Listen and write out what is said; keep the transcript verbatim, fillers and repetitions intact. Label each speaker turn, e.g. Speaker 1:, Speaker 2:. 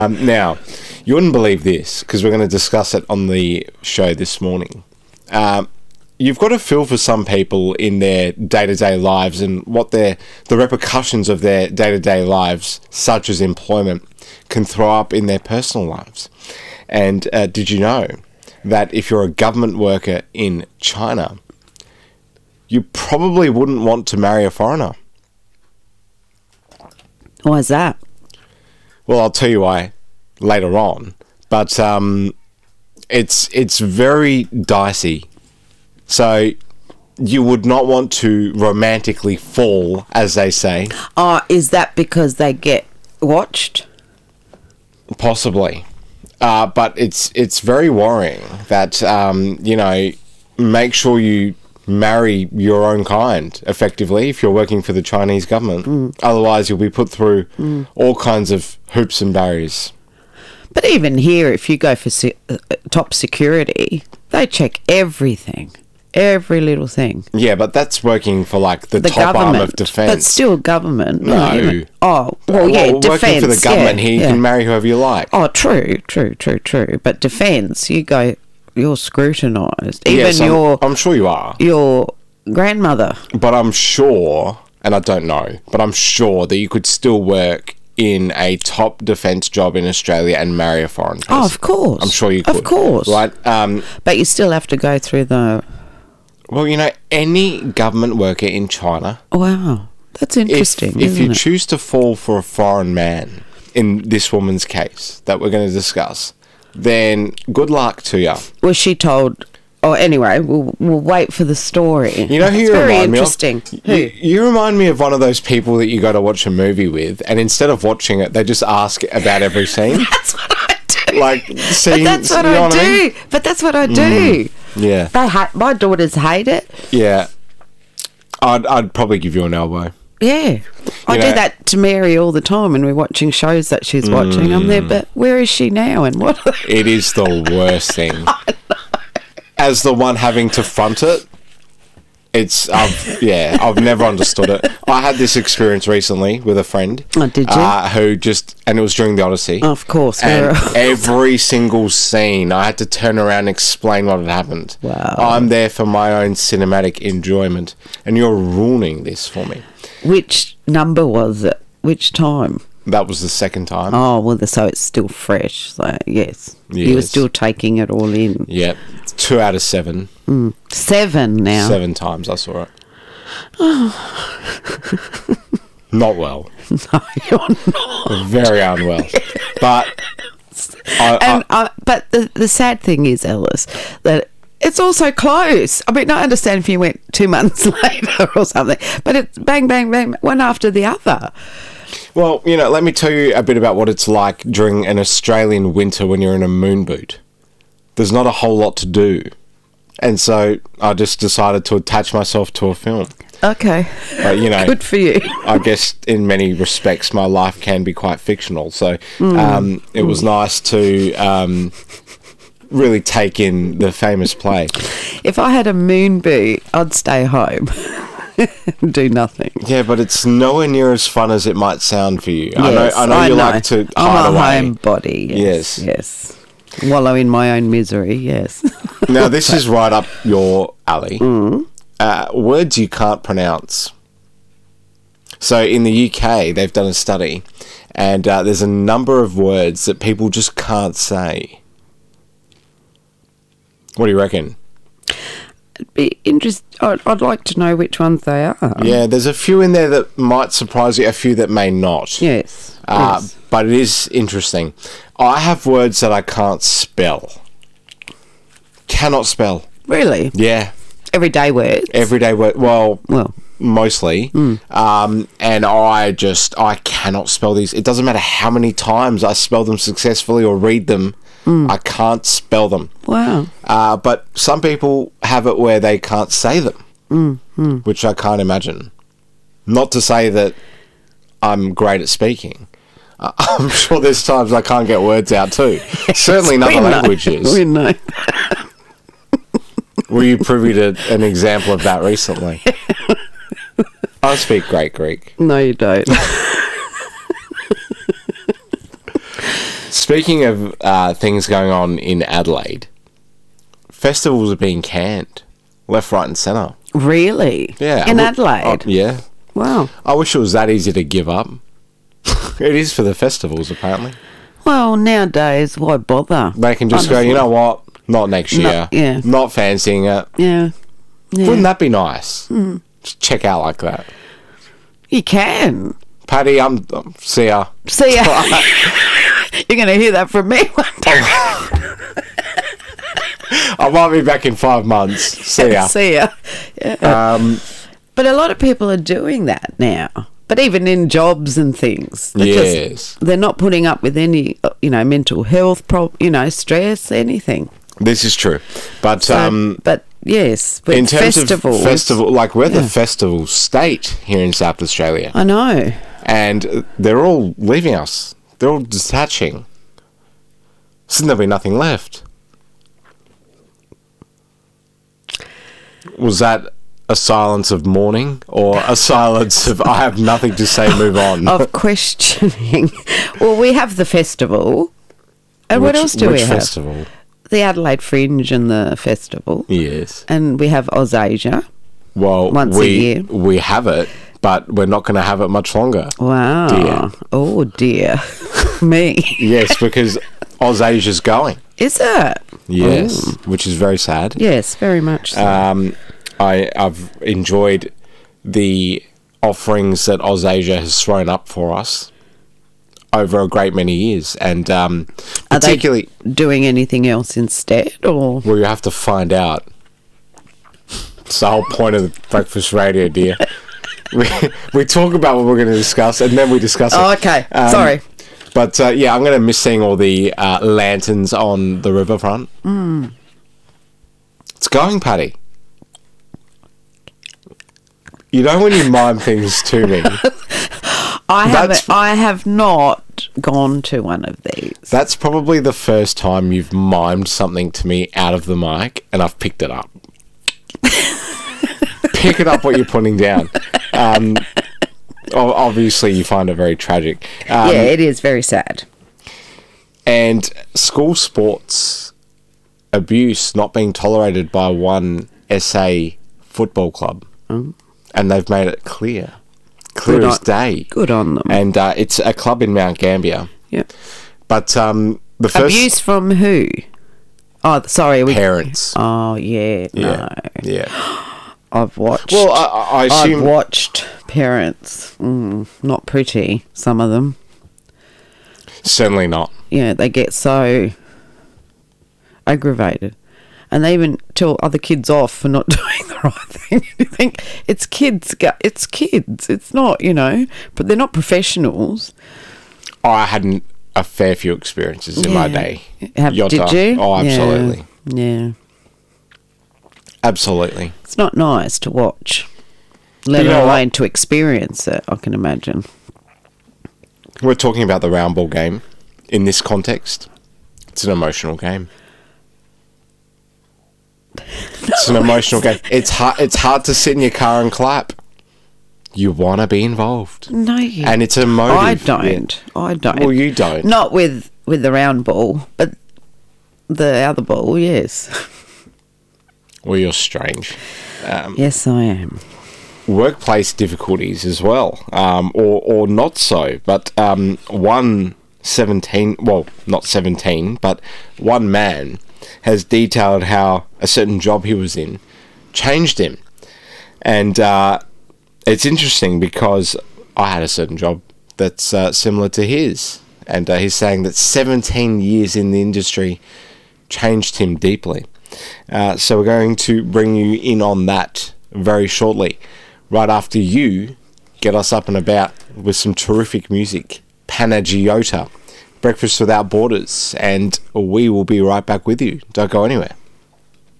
Speaker 1: Um, now, you wouldn't believe this, because we're going to discuss it on the show this morning. Um, you've got to feel for some people in their day-to-day lives and what their the repercussions of their day-to-day lives, such as employment, can throw up in their personal lives. And uh, did you know that if you're a government worker in China, you probably wouldn't want to marry a foreigner?
Speaker 2: Why is that?
Speaker 1: Well, I'll tell you why later on. But um, it's it's very dicey. So you would not want to romantically fall, as they say.
Speaker 2: Oh, is that because they get watched?
Speaker 1: Possibly. Uh, but it's it's very worrying that, um, you know, make sure you marry your own kind, effectively, if you're working for the Chinese government. Mm. Otherwise, you'll be put through mm. all kinds of hoops and barriers.
Speaker 2: But even here, if you go for se- uh, top security, they check everything. Every little thing.
Speaker 1: Yeah, but that's working for, like, the,
Speaker 2: the
Speaker 1: top
Speaker 2: government,
Speaker 1: arm of defence.
Speaker 2: But still government.
Speaker 1: No.
Speaker 2: Even, oh, well, yeah,
Speaker 1: well,
Speaker 2: defence.
Speaker 1: Working for the government
Speaker 2: yeah,
Speaker 1: here, you
Speaker 2: yeah.
Speaker 1: can marry whoever you like.
Speaker 2: Oh, true, true, true, true. But defence, you go, you're scrutinised. Even
Speaker 1: yes, I'm,
Speaker 2: your...
Speaker 1: I'm sure you are.
Speaker 2: Your grandmother.
Speaker 1: But I'm sure, and I don't know, but I'm sure that you could still work in a top defence job in Australia and marry a foreign person.
Speaker 2: Oh, of course.
Speaker 1: I'm sure you could.
Speaker 2: Of course.
Speaker 1: Right? Um,
Speaker 2: but you still have to go through the...
Speaker 1: Well, you know, any government worker in China...
Speaker 2: Wow, that's interesting,
Speaker 1: If, if you
Speaker 2: it?
Speaker 1: choose to fall for a foreign man, in this woman's case that we're going to discuss, then good luck to you.
Speaker 2: Was she told... Oh, anyway, we'll, we'll wait for the story.
Speaker 1: You know who
Speaker 2: it's
Speaker 1: you
Speaker 2: very
Speaker 1: remind
Speaker 2: interesting.
Speaker 1: me of? You, you remind me of one of those people that you go to watch a movie with, and instead of watching it, they just ask about every scene.
Speaker 2: That's what I do.
Speaker 1: Like, scenes,
Speaker 2: but that's what
Speaker 1: you know
Speaker 2: I
Speaker 1: what
Speaker 2: do.
Speaker 1: I mean?
Speaker 2: But that's what I do.
Speaker 1: Mm, yeah.
Speaker 2: They ha- my daughters hate it.
Speaker 1: Yeah. I'd, I'd probably give you an elbow.
Speaker 2: Yeah. I
Speaker 1: You
Speaker 2: do
Speaker 1: know-
Speaker 2: that to Mary all the time when we're watching shows that she's
Speaker 1: Mm.
Speaker 2: watching. I'm there, but where is she now and what?
Speaker 1: It is the worst thing. As the one having to front it, it's, I've, yeah, I've never understood it. I had this experience recently with a friend.
Speaker 2: Oh, did you?
Speaker 1: Uh, who just, and it was during the Odyssey.
Speaker 2: Of course.
Speaker 1: And
Speaker 2: we're-
Speaker 1: every single scene, I had to turn around and explain what had happened.
Speaker 2: Wow.
Speaker 1: I'm there for my own cinematic enjoyment, and you're ruining this for me.
Speaker 2: Which number was it? Which time?
Speaker 1: That was the second time.
Speaker 2: Oh, well, the, so it's still fresh. So, yes. You were
Speaker 1: Yes.
Speaker 2: still taking it all in.
Speaker 1: Yep. Two out of seven.
Speaker 2: Mm. Seven now.
Speaker 1: Seven times I saw it. Not well.
Speaker 2: No, you're not.
Speaker 1: Very unwell. But I,
Speaker 2: And
Speaker 1: I,
Speaker 2: uh, but the the sad thing is, Ellis, that it's also close. I mean, I understand if you went two months later or something, but it's bang, bang, bang, one after the other.
Speaker 1: well, you know, let me tell you a bit about what it's like during an Australian winter when you're in a moon boot. There's not a whole lot to do. And so I just decided to attach myself to a film.
Speaker 2: Okay.
Speaker 1: But, you know,
Speaker 2: Good for you.
Speaker 1: I guess in many respects my life can be quite fictional. So um, it was nice to um, really take in the famous play.
Speaker 2: If I had a moon boot, I'd stay home. Do nothing.
Speaker 1: Yeah, but it's nowhere near as fun as it might sound for you. I know,
Speaker 2: Yes,
Speaker 1: I know you like to hide
Speaker 2: I'm a
Speaker 1: away.
Speaker 2: homebody. Yes.
Speaker 1: Yes.
Speaker 2: Yes. Wallow in my own misery. Yes.
Speaker 1: Now, this is right up your alley. Mm. Uh, words you can't pronounce. So in the U K, they've done a study, and uh, there's a number of words that people just can't say. What do you reckon?
Speaker 2: It'd be interest. I'd, I'd like to know which ones they are.
Speaker 1: Yeah, there's a few in there that might surprise you, a few that may not.
Speaker 2: Yes.
Speaker 1: Uh,
Speaker 2: yes.
Speaker 1: But it is interesting. I have words that I can't spell. Cannot spell.
Speaker 2: Really?
Speaker 1: Yeah.
Speaker 2: Everyday words.
Speaker 1: Everyday word. Well,
Speaker 2: Well.
Speaker 1: mostly.
Speaker 2: Mm.
Speaker 1: Um, and I just, I cannot spell these. It doesn't matter how many times I spell them successfully or read them. Mm. I can't spell them.
Speaker 2: Wow.
Speaker 1: Uh, but some people have it where they can't say them,
Speaker 2: Mm. Mm.
Speaker 1: which I can't imagine. Not to say that I'm great at speaking. Uh, I'm sure there's times I can't get words out too. Certainly in
Speaker 2: We
Speaker 1: other
Speaker 2: know.
Speaker 1: languages.
Speaker 2: We know.
Speaker 1: Were you privy to an example of that recently? I speak great Greek.
Speaker 2: No, you don't.
Speaker 1: Speaking of uh, things going on in Adelaide, festivals are being canned, left, right, and centre.
Speaker 2: Really?
Speaker 1: Yeah,
Speaker 2: In
Speaker 1: I w-
Speaker 2: Adelaide?
Speaker 1: oh, yeah.
Speaker 2: Wow.
Speaker 1: I wish it was that easy to give up. It is for the festivals, apparently.
Speaker 2: Well, nowadays, why bother?
Speaker 1: They can just go,
Speaker 2: Honestly.
Speaker 1: you know what? Not next year.
Speaker 2: Not- yeah.
Speaker 1: Not fancying it.
Speaker 2: Yeah. yeah.
Speaker 1: Wouldn't that be nice? Mm. Just check out like that.
Speaker 2: You can.
Speaker 1: Paddy, I'm. um, See ya.
Speaker 2: See ya. You're going to hear that from me one day.
Speaker 1: I might be back in five months. See ya.
Speaker 2: See ya. Yeah.
Speaker 1: Um,
Speaker 2: But a lot of people are doing that now. But even in jobs and things. They're just-
Speaker 1: yes.
Speaker 2: they're not putting up with any, uh, you know, mental health, prob- you know, stress, anything.
Speaker 1: This is true. But
Speaker 2: So,
Speaker 1: um,
Speaker 2: but yes, with
Speaker 1: in terms
Speaker 2: festivals.
Speaker 1: of festival, like we're
Speaker 2: Yeah.
Speaker 1: the festival state here in South Australia,
Speaker 2: I know.
Speaker 1: and they're all leaving us. They're all detaching. Soon there'll be nothing left. Was that a silence of mourning or a silence of I have nothing to say, move on?
Speaker 2: Of questioning. Well, we have the festival. And what
Speaker 1: Which-
Speaker 2: else do
Speaker 1: which
Speaker 2: we have?
Speaker 1: festival?
Speaker 2: The Adelaide Fringe and the festival.
Speaker 1: Yes.
Speaker 2: And we have Ausasia.
Speaker 1: Well,
Speaker 2: Once a
Speaker 1: we
Speaker 2: year.
Speaker 1: we have it, but we're not going to have it much longer.
Speaker 2: Wow.
Speaker 1: Dear.
Speaker 2: Oh, dear. Me.
Speaker 1: Yes, because Ausasia's going.
Speaker 2: Is it?
Speaker 1: Yes,
Speaker 2: Oh.
Speaker 1: which is very sad.
Speaker 2: Yes, very much so.
Speaker 1: Um, I, I've enjoyed the offerings that Ausasia has thrown up for us over a great many years, and um,
Speaker 2: Are they
Speaker 1: particularly,
Speaker 2: doing anything else instead, or?
Speaker 1: well, you have to find out. It's the whole point of the breakfast radio, dear. we, we talk about what we're going to discuss, and then we discuss it.
Speaker 2: Oh, okay.
Speaker 1: Um,
Speaker 2: Sorry.
Speaker 1: But uh, yeah, I'm going to miss seeing all the uh, lanterns on the riverfront.
Speaker 2: Mm.
Speaker 1: It's going, Paddy. You know when you mime things to me,
Speaker 2: I
Speaker 1: That's-
Speaker 2: haven't. I have not gone to one of these.
Speaker 1: that's probably the first time you've mimed something to me out of the mic, and I've picked it up. Pick it up what you're putting down. Um, o- obviously, you find it very tragic. Um,
Speaker 2: Yeah, it is very sad.
Speaker 1: And school sports abuse not being tolerated by one S A football club.
Speaker 2: Mm.
Speaker 1: And they've made it clear. Clear
Speaker 2: Good
Speaker 1: as
Speaker 2: on-
Speaker 1: day.
Speaker 2: Good on them.
Speaker 1: And uh, it's a club in Mount Gambier.
Speaker 2: Yeah.
Speaker 1: But um, the first...
Speaker 2: Abuse from who? Oh, sorry. We,
Speaker 1: Parents.
Speaker 2: Oh, yeah.
Speaker 1: Yeah.
Speaker 2: No.
Speaker 1: Yeah.
Speaker 2: I've watched.
Speaker 1: Well, I, I
Speaker 2: I've
Speaker 1: assume...
Speaker 2: watched parents. Mm, not pretty, some of them.
Speaker 1: Certainly not.
Speaker 2: Yeah, they get so aggravated. And they even tell other kids off for not doing the right thing. You think, it's kids. gu- It's kids. It's not, you know, but they're not professionals.
Speaker 1: I had a fair few experiences in my
Speaker 2: Yeah.
Speaker 1: day.
Speaker 2: Have,
Speaker 1: Yotta.
Speaker 2: did you?
Speaker 1: Oh,
Speaker 2: Yeah.
Speaker 1: absolutely.
Speaker 2: Yeah.
Speaker 1: Absolutely.
Speaker 2: It's not nice to watch, let
Speaker 1: You know
Speaker 2: alone to experience it, I can imagine.
Speaker 1: We're talking about the round ball game. In this context, it's an emotional game. It's an emotional game. It's hard. It's hard to sit in your car and clap. You want to be involved,
Speaker 2: No, you
Speaker 1: and it's a motive.
Speaker 2: I don't. I don't.
Speaker 1: Well, you don't.
Speaker 2: Not with, with the round ball, but the other ball, yes.
Speaker 1: Well, you're strange. Um,
Speaker 2: Yes, I am.
Speaker 1: workplace difficulties as well, um, or or not so. But um, one seventeen, well, not seventeen, but one man has detailed how a certain job he was in changed him, and uh, it's interesting because I had a certain job that's uh, similar to his, and uh, he's saying that seventeen years in the industry changed him deeply. Uh, so we're going to bring you in on that very shortly, right after you get us up and about with some terrific music, Panagiota, Breakfast Without Borders, and we will be right back with you. Don't go anywhere.